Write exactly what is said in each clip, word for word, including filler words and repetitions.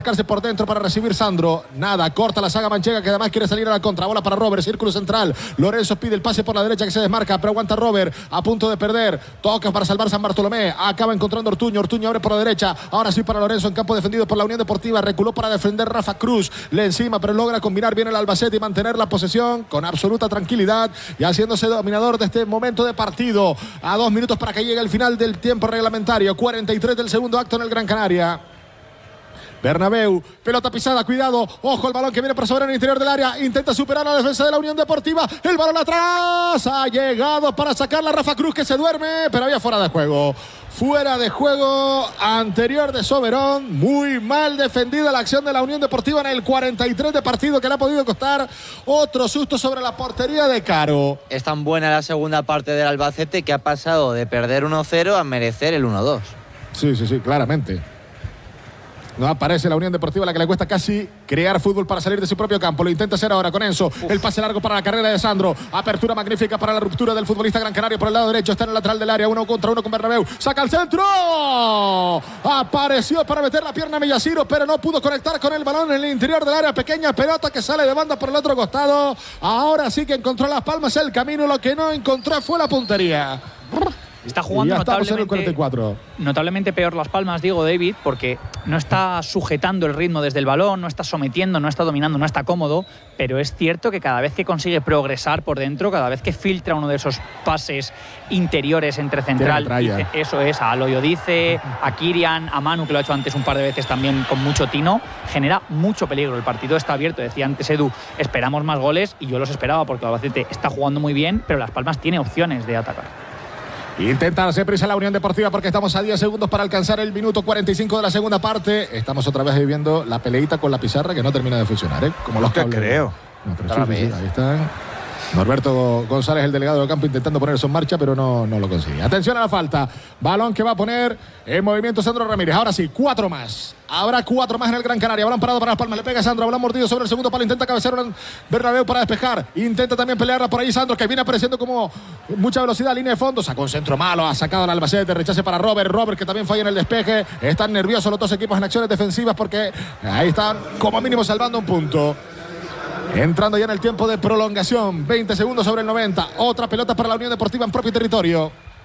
Por dentro para recibir Sandro, nada, corta la saga manchega que además quiere salir a la contra, bola para Robert, círculo central, Lorenzo pide el pase por la derecha que se desmarca, pero aguanta Robert, a punto de perder, toca para salvar San Bartolomé, acaba encontrando Ortuño, Ortuño abre por la derecha, ahora sí para Lorenzo en campo defendido por la Unión Deportiva, reculó para defender Rafa Cruz, le encima pero logra combinar bien el Albacete y mantener la posesión con absoluta tranquilidad y haciéndose dominador de este momento de partido, a dos minutos para que llegue el final del tiempo reglamentario, cuarenta y tres del segundo acto en el Gran Canaria. Bernabéu, pelota pisada, cuidado, ojo el balón que viene para sobre el interior del área, intenta superar a la defensa de la Unión Deportiva, el balón atrás, ha llegado para sacar la Rafa Cruz que se duerme, pero había fuera de juego, fuera de juego anterior de Soberón, muy mal defendida la acción de la Unión Deportiva en el cuarenta y tres de partido que le ha podido costar otro susto sobre la portería de Caro. Es tan buena la segunda parte del Albacete que ha pasado de perder uno cero a merecer el uno dos. Sí, sí, sí, claramente. No aparece la Unión Deportiva, la que le cuesta casi crear fútbol para salir de su propio campo. Lo intenta hacer ahora con Enzo. Uf. El pase largo para la carrera de Sandro. Apertura magnífica para la ruptura del futbolista Gran Canario por el lado derecho. Está en el lateral del área. Uno contra uno con Bernabéu. Saca al centro. Apareció para meter la pierna a Millaciro, pero no pudo conectar con el balón en el interior del área. Pequeña pelota que sale de banda por el otro costado. Ahora sí que encontró Las Palmas el camino. Lo que no encontró fue la puntería. Está jugando notablemente, cuarenta y cuatro. notablemente peor Las Palmas, digo, David, porque no está sujetando el ritmo desde el balón, no está sometiendo, no está dominando, no está cómodo, pero es cierto que cada vez que consigue progresar por dentro, cada vez que filtra uno de esos pases interiores entre central, dice, eso es, a Aloyo dice, a Kirian, a Manu, que lo ha hecho antes un par de veces también con mucho tino, genera mucho peligro. El partido está abierto, decía antes Edu, esperamos más goles y yo los esperaba porque el Albacete está jugando muy bien, pero Las Palmas tiene opciones de atacar. Intenta hacer prisa la Unión Deportiva porque estamos a diez segundos para alcanzar el minuto cuarenta y cinco de la segunda parte. Estamos otra vez viviendo la peleita con la pizarra que no termina de funcionar, ¿eh? Como los que creo. No, pero sí, sí, sí, ahí están. Norberto González, el delegado del campo, intentando poner eso en marcha, pero no, no lo consigue. Atención a la falta. Balón que va a poner en movimiento Sandro Ramírez. Ahora sí, cuatro más. Habrá cuatro más en el Gran Canaria. Balón parado para Las Palmas. Le pega Sandro. Balón mordido sobre el segundo palo. Intenta cabecear Bernabéu para despejar. Intenta también pelearla por ahí Sandro, que viene apareciendo como mucha velocidad. Línea de fondo. Sacó un centro malo. Ha sacado al Albacete. Rechace para Robert. Robert que también falla en el despeje. Están nerviosos los dos equipos en acciones defensivas porque ahí están como mínimo salvando un punto. Entrando ya en el tiempo de prolongación. veinte segundos sobre el noventa. Otra pelota para la Unión Deportiva en propio territorio.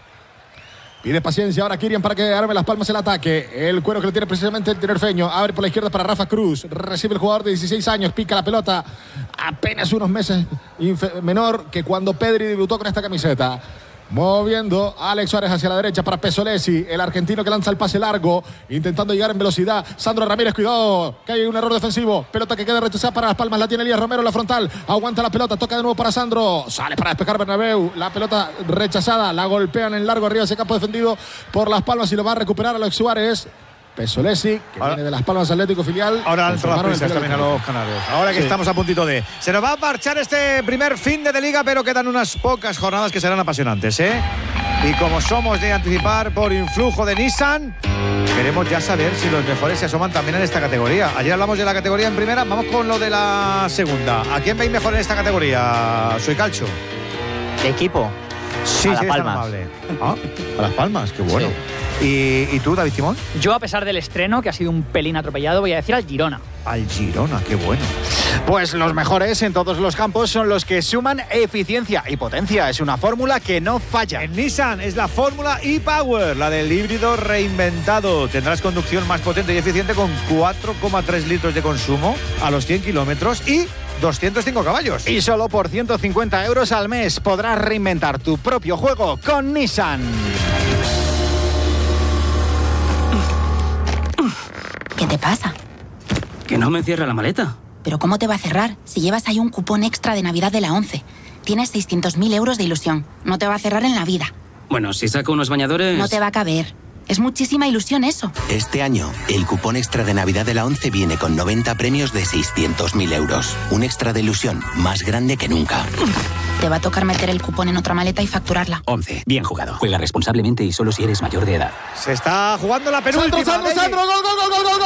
Pide paciencia ahora Kirian para que arme Las Palmas el ataque. El cuero que le tiene precisamente el tinerfeño. Abre por la izquierda para Rafa Cruz. Recibe el jugador de dieciséis años. Pica la pelota. Apenas unos meses menor que cuando Pedri debutó con esta camiseta. Moviendo a Alex Suárez hacia la derecha para Pesolesi, el argentino que lanza el pase largo, intentando llegar en velocidad. Sandro Ramírez, cuidado, que hay un error defensivo. Pelota que queda rechazada para Las Palmas, la tiene Elías Romero en la frontal. Aguanta la pelota, toca de nuevo para Sandro. Sale para despejar Bernabéu. La pelota rechazada, la golpean en largo arriba de ese campo defendido por Las Palmas y lo va a recuperar Alex Suárez. Pesolesi, que ahora viene de Las Palmas Atlético filial. Ahora han las prisas también a los canarios. Ahora que sí. Estamos a puntito de... Se nos va a marchar este primer fin de, de liga, pero quedan unas pocas jornadas que serán apasionantes, ¿eh? Y como somos de anticipar por influjo de Nissan, queremos ya saber si los mejores se asoman también en esta categoría. Ayer hablamos de la categoría en primera, vamos con lo de la segunda. ¿A quién veis mejor en esta categoría? Soy Calcho. ¿De equipo? Sí, a Las sí, Palmas. Ah, a Las Palmas, qué bueno. Sí. ¿Y, ¿Y tú, David Timón? Yo, a pesar del estreno, que ha sido un pelín atropellado, voy a decir al Girona. Al Girona, qué bueno. Pues los mejores en todos los campos son los que suman eficiencia y potencia. Es una fórmula que no falla. En Nissan es la fórmula e-Power, la del híbrido reinventado. Tendrás conducción más potente y eficiente con cuatro coma tres litros de consumo a los cien kilómetros y doscientos cinco caballos. Y solo por ciento cincuenta euros al mes podrás reinventar tu propio juego con Nissan. ¿Qué te pasa? Que no me cierra la maleta. ¿Pero cómo te va a cerrar si llevas ahí un cupón extra de Navidad de la ONCE? Tienes seiscientos mil euros de ilusión. No te va a cerrar en la vida. Bueno, si saco unos bañadores... No te va a caber. Es muchísima ilusión eso. Este año, el cupón extra de Navidad de la ONCE viene con noventa premios de seiscientos mil euros. Un extra de ilusión más grande que nunca. Te va a tocar meter el cupón en otra maleta y facturarla. ONCE. Bien jugado. Juega responsablemente y solo si eres mayor de edad. Se está jugando la penúltima. Sandro, Sandro, Sandro, gol, gol, gol, gol, gol.